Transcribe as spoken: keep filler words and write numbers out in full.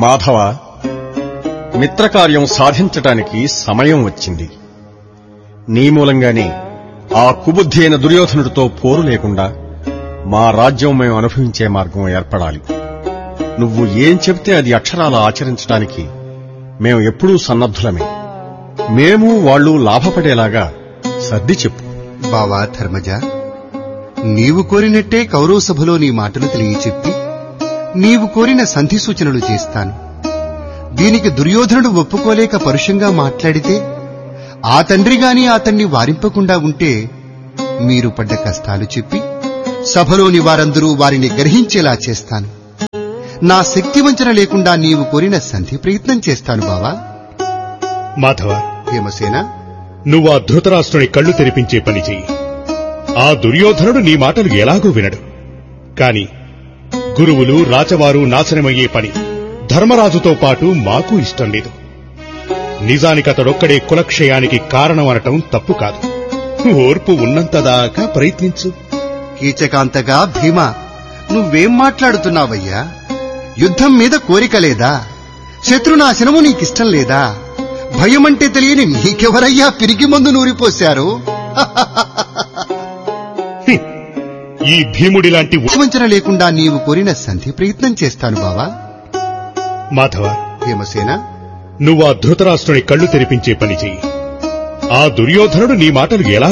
మాధవ, మిత్రకార్యం సాధించటానికి సమయం వచ్చింది. నీ మూలంగానే ఆ కుబుద్ధి అయిన దుర్యోధనుడితో పోరు లేకుండా మా రాజ్యం మేము అనుభవించే మార్గం ఏర్పడాలి. నువ్వు ఏం చెబితే అది అక్షరాల ఆచరించడానికి మేము ఎప్పుడూ సన్నద్ధులమే. మేము వాళ్ళు లాభపడేలాగా సర్ది చెప్పు. బావా ధర్మజ, నీవు కోరినట్టే కౌరవ సభలో నీ మాటలు తెలియచెప్పి నీవు కోరిన సంధి సూచనలు చేస్తాను. దీనికి దుర్యోధనుడు ఒప్పుకోలేక పరుషంగా మాట్లాడితే, ఆ తండ్రిగాని అతన్ని వారింపకుండా ఉంటే మీరు పడ్డ కష్టాలు చెప్పి సభలోని వారందరూ వారిని గ్రహించేలా చేస్తాను. నా శక్తి వంచన లేకుండా నీవు కోరిన సంధి ప్రయత్నం చేస్తాను బావా. మాధవ, భీమసేన, నువ్వు ఆ ధృతరాష్ట్రుని కళ్ళు తెరిపించే పని చెయ్యి. ఆ దుర్యోధనుడు నీ మాటలు ఎలాగూ వినడు. కాని గురువులు రాచవారు నాశనమయ్యే పని ధర్మరాజుతో పాటు మాకు ఇష్టం లేదు. నిజానికతడొక్కడే కులక్షయానికి కారణం అనటం తప్పు కాదు. ఓర్పు ఉన్నంతదాకా ప్రయత్నించు. కీచకాంతగా భీమ, నువ్వేం మాట్లాడుతున్నావయ్యా? యుద్ధం మీద కోరిక లేదా? శత్రునాశనము నీకిష్టం లేదా? భయమంటే తెలియని నీకెవరయ్యా పిరికి మందు నూరిపోశారు? ఈ భీముడిలాంటి వంచన లేకుండా నీవు కోరిన సంధి ప్రయత్నం చేస్తాను బావా. మాధవ, భీమసేన, నువ్వు ఆ ధృతరాష్ట్రుని కళ్ళు తెరిపించే పని చెయ్యి. ఆ దుర్యోధనుడు నీ మాటలు ఎలా